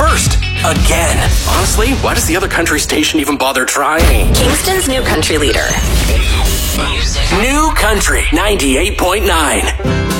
first. Again. Honestly, why does the other country station even bother trying? Kingston's new country leader. New Country 98.9.